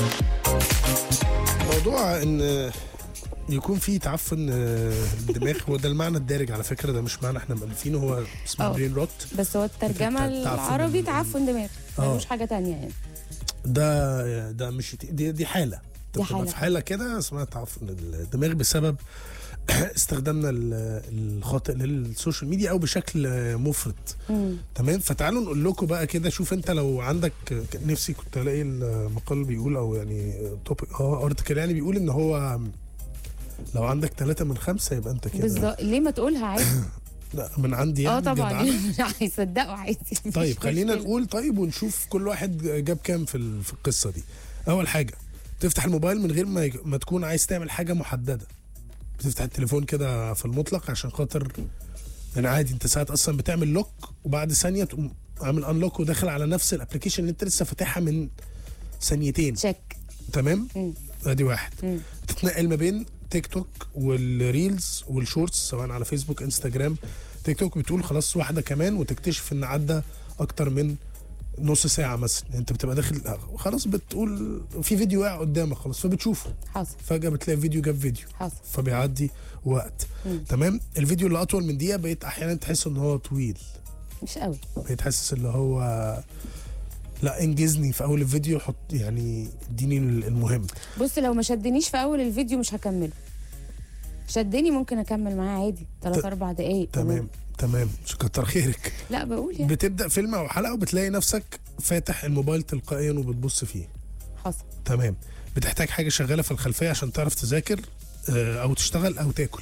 موضوع ان يكون في تعفن الدماغ، هو ده المعنى الدارج على فكره، ده مش معنى احنا مؤلفينه، هو اسمه برين روت. بس هو الترجمه العربي تعفن دماغ، مش حاجه تانية يعني. ده مش دي حاله، بتبقى في حاله كده اسمها تعفن الدماغ بسبب استخدامنا الخاطئ للسوشيال ميديا او بشكل مفرط. تمام. فتعالوا نقول لكم بقى كده، شوف انت لو عندك، نفسي كنت الاقي المقال بيقول او يعني توبيك ارتكل يعني بيقول ان هو لو عندك 3 من 5 يبقى انت كده بالظبط. ليه ما تقولها عادي؟ لا من عندي يعني. طبعا هيصدقوا عادي. طيب خلينا نقول طيب ونشوف كل واحد جاب كام في القصه دي. اول حاجه، تفتح الموبايل من غير ما تكون عايز تعمل حاجه محدده. بتفتح التليفون كده في المطلق عشان خاطر يعني عادي انت ساعات اصلا بتعمل لوك وبعد ثانيه تقوم عامل انلوك وداخل على نفس الابلكيشن اللي انت لسه فاتحها من ثانيتين. تشيك. تمام. ادي واحد. تتنقل ما بين تيك توك والريلز والشورتس سواء على فيسبوك انستجرام. تيك توك بتقول خلاص واحده كمان وتكتشف ان عدى اكتر من نص ساعه مثلا. انت بتبقى داخل خلاص بتقول في فيديو واقع قدامك خلاص فبتشوفه. حصل. فجاه بتلاقي فيديو جاب فيديو. حصل. فبيعدي وقت. تمام. الفيديو اللي اطول من دقيقه بقيت احيانا تحس ان هو طويل. مش قوي. بقيت حاسس اللي هو لا انجزني في اول الفيديو، حط يعني اديني المهم. بص لو ما شدنيش في اول الفيديو مش هكمله. شدني ممكن اكمل معاه عادي 3-4 دقايق. تمام مش كتر خيرك. لا بقول يعني بتبدا فيلم او حلقه وبتلاقي نفسك فاتح الموبايل تلقائيا وبتبص فيه. حصل. تمام. بتحتاج حاجه شغاله في الخلفيه عشان تعرف تذاكر او تشتغل او تاكل.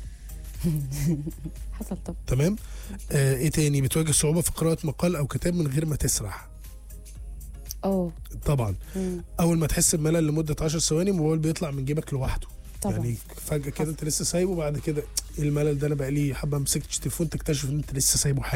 حصل. طب تمام. ايه تاني؟ بتواجه صعوبه في قراءه مقال او كتاب من غير ما تسرح. طبعا. اول ما تحس بملل لمده 10 ثواني الموبايل بيطلع من جيبك لوحده. طبعا. يعني فجاه كده انت لسه سايبه، بعد كده ايه الملل ده، انا بقالي حبه مسكتش تليفون، تكتشف ان انت لسه سايبه.